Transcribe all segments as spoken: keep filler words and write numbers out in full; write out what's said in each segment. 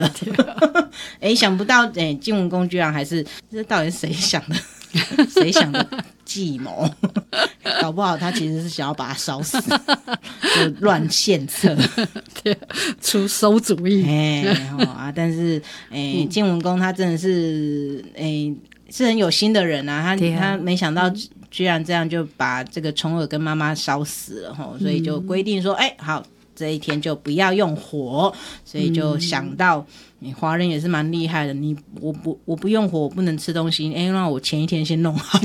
哎，想不到哎，晋文公居然还是这到底是谁想的？谁想的计谋？搞不好他其实是想要把他烧死，就乱献策， 出馊主意。 哎、哦、啊！但是哎，晋文公他真的是哎是很有心的人啊，他他没想到居然这样就把这个重耳跟妈妈烧死了哈，所以就规定说，哎、好。这一天就不要用火，所以就想到你华人也是蛮厉害的，你我不我不用火，我不能吃东西，哎，让我前一天先弄好。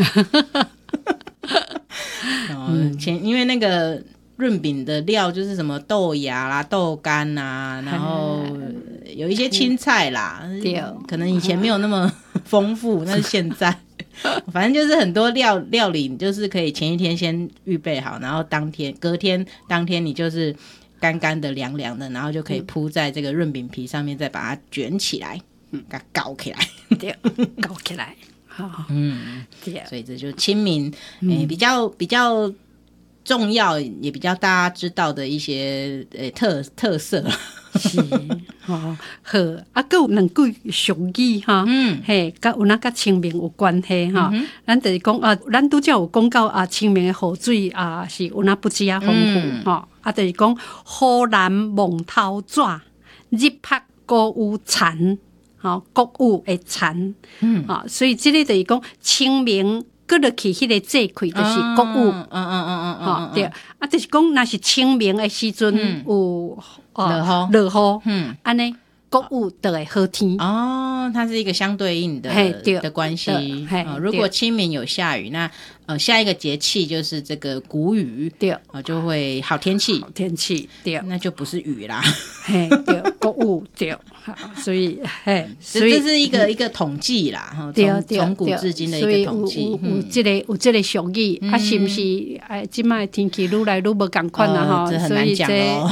嗯、前因为那个润饼的料就是什么豆芽啦、豆干啦，然后有一些青菜啦，可能以前没有那么丰富，那是现在。反正就是很多料料理，就是可以前一天先预备好，然后当天隔天当天你就是干干的凉凉的，然后就可以铺在这个润饼皮上面，再把它卷起来，嗯，给它搞起来， 对，搞起来，好， 嗯，对，所以这就清明，诶、欸，比较比较重要，也比较大家知道的一些诶、欸、特特色。 是，哦，好，啊，还有两句俗语哈，嗯，嘿，甲有那甲清明有关系哈，嗯、咱就是讲啊，咱拄则有讲到啊，清明的雨水啊是有那不止啊丰富哈、嗯，啊，就是讲河南蒙头纸，日拍歌有蝉，哈，歌有会蝉，嗯，啊，所以这个就是讲清明。搁落去迄个节气就是国雨，嗯嗯嗯嗯嗯，对，啊，就是讲那是清明的时阵有落雨， 落雨，嗯，安尼国雨就会好天。 哦，它是一个相对应的的关系。哦，如果清明有下雨，那呃下一个节气就是这个谷雨，对，哦就会好天气， 好天气，对， 那就不是雨啦。 嘿，对，国雨对。所以，嘿， 所以这是一个、嗯、一个统计啦，哈，从从古至今的一个统计。 有有这个有这个俗语，嗯、啊，是不是？哎，今麦天气愈来愈无共款啦，哈、 哦，这很难讲哦。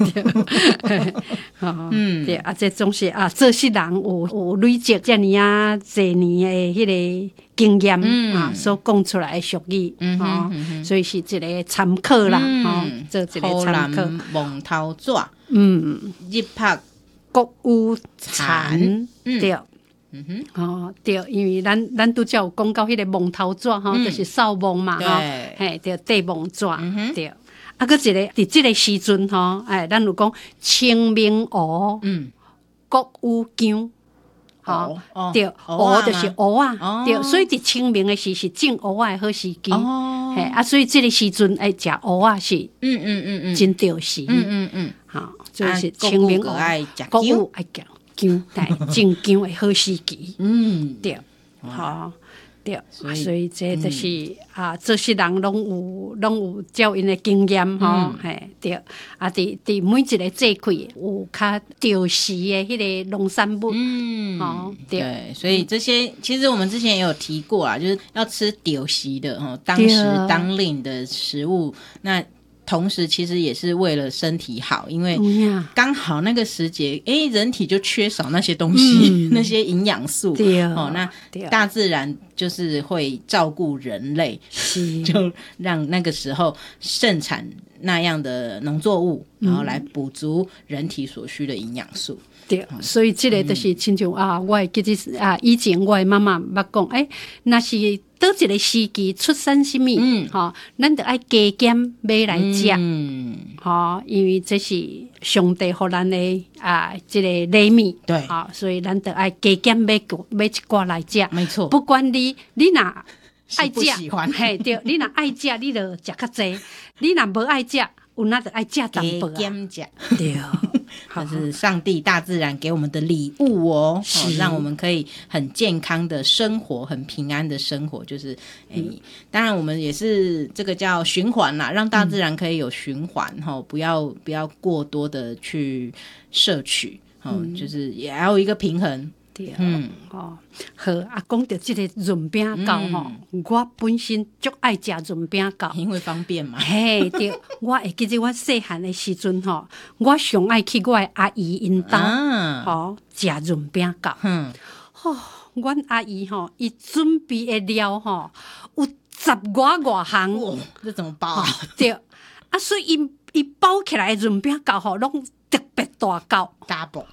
嗯，对啊，这总是啊，做事人有有累积这么啊多年的迄个经验、嗯、啊，所讲出来的俗语，嗯哼嗯哼，所以是一个参考啦，哈、嗯，做一个参考。 蒙头纸， 嗯， 日拍。 国有蝉，对，嗯哼，哦，对，因为咱咱拄则有讲到迄个蒙头纸吼，嗯、就是扫蒙嘛，吼，嘿，对，地蒙纸，嗯、对，啊，搁一个伫即个时阵吼，哎，咱有讲清明芋，嗯，国有姜。哦，哦对，蚵就是蚵啊，哦、对，所以伫清明的时是种蚵仔的好时机，哦，嘿啊，所以这个时阵爱食蚵仔是，嗯嗯嗯嗯，真着时，嗯嗯嗯，好，就是清明蚵爱食姜，爱食姜，但种姜的好时机，嗯，对，好。对，所以, 所以这就是、嗯、啊，做事人拢有拢有照因的经验吼，嘿、嗯，对，啊，伫伫每一个节气有较着时的迄个农产物，嗯， 哦，对，对，所以这些其实我们之前也有提过啊，就是要吃着时的哈，当时当令的食物，那。同时其实也是为了身体好，因为刚好那个时节，哎，人体就缺少那些东西，嗯、那些营养素。对哦，那大自然就是会照顾人类，就让那个时候盛产那样的农作物，然后来补足人体所需的营养素。 对，所以这个就是亲像、嗯、啊，我记得啊，以前我的妈妈捌讲，哎，那是倒一个时期出生什么，嗯，哈，咱得爱加减买来食，嗯，哈，因为这是上帝给咱的啊，这个礼物，对，好，所以咱得爱加减买买一寡来食，没错，不管你你哪爱食，嘿，对，你哪爱食，你就食较济，你哪无爱食。有那就爱食淡薄啊，对， 这是上帝大自然给我们的礼物哦，哦让我们可以很健康的生活，很平安的生活。就是，哎、嗯，当然我们也是这个叫循环啦，让大自然可以有循环哈、嗯，不要不要过多的去摄取，哦、嗯，就是也要有一个平衡。 嗯，哦，好啊，讲到这个润饼糕吼、嗯，我本身就爱食润饼糕， 因为方便嘛。 嘿，对，我会记得我细汉的时阵吼，我上爱去我的阿姨因兜，吼食润饼糕。嗯，哦，阮阿姨吼，伊准备的料吼有十外外项， 哦，这怎么包啊？ 对，啊，所以伊伊包起来的润饼糕吼，拢特别大包 ，double。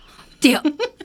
对。